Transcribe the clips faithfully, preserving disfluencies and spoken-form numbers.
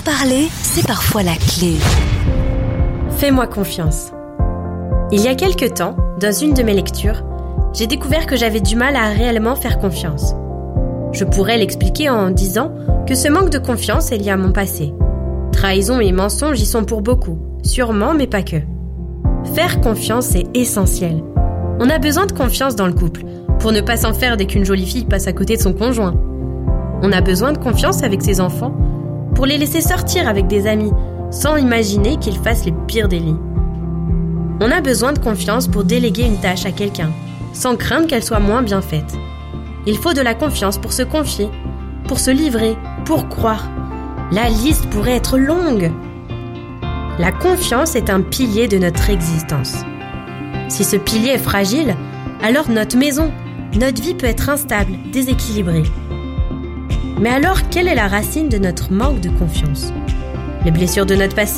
En parler, c'est parfois la clé. Fais-moi confiance. Il y a quelque temps, dans une de mes lectures, j'ai découvert que j'avais du mal à réellement faire confiance. Je pourrais l'expliquer en disant que ce manque de confiance est lié à mon passé. Trahison et mensonges y sont pour beaucoup, sûrement, mais pas que. Faire confiance est essentiel. On a besoin de confiance dans le couple, pour ne pas s'en faire dès qu'une jolie fille passe à côté de son conjoint. On a besoin de confiance avec ses enfants, pour les laisser sortir avec des amis, sans imaginer qu'ils fassent les pires délits. On a besoin de confiance pour déléguer une tâche à quelqu'un, sans craindre qu'elle soit moins bien faite. Il faut de la confiance pour se confier, pour se livrer, pour croire. La liste pourrait être longue. La confiance est un pilier de notre existence. Si ce pilier est fragile, alors notre maison, notre vie peut être instable, déséquilibrée. Mais alors, quelle est la racine de notre manque de confiance ? Les blessures de notre passé ?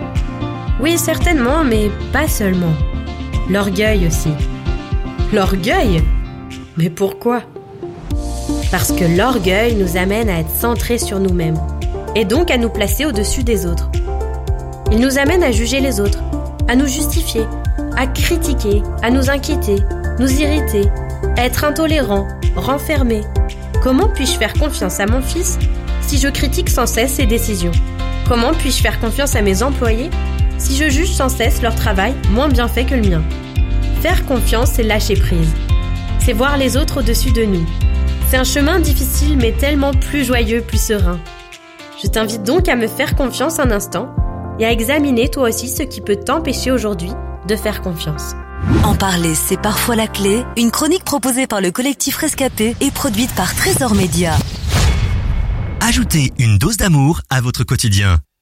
Oui, certainement, mais pas seulement. L'orgueil aussi. L'orgueil ? Mais pourquoi ? Parce que l'orgueil nous amène à être centrés sur nous-mêmes, et donc à nous placer au-dessus des autres. Il nous amène à juger les autres, à nous justifier, à critiquer, à nous inquiéter, nous irriter, à être intolérants, renfermés. Comment puis-je faire confiance à mon fils si je critique sans cesse ses décisions ? Comment puis-je faire confiance à mes employés si je juge sans cesse leur travail moins bien fait que le mien ? Faire confiance, c'est lâcher prise. C'est voir les autres au-dessus de nous. C'est un chemin difficile mais tellement plus joyeux, plus serein. Je t'invite donc à me faire confiance un instant et à examiner toi aussi ce qui peut t'empêcher aujourd'hui de faire confiance. En parler, c'est parfois la clé. Une chronique proposée par le collectif Rescapé et produite par Trésor Média. Ajoutez une dose d'amour à votre quotidien.